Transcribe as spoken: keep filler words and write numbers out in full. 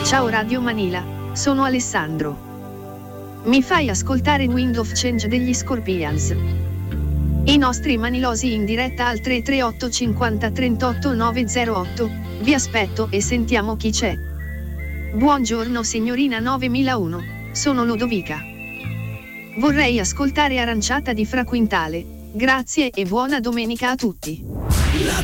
Ciao Radio Manila, sono Alessandro. Mi fai ascoltare Wind of Change degli Scorpions? I nostri manilosi in diretta al tre tre otto cinquanta trentotto novecentotto, vi aspetto e sentiamo chi c'è. Buongiorno signorina novemilauno, sono Lodovica. Vorrei ascoltare Aranciata di Fra Quintale, grazie e buona domenica a tutti.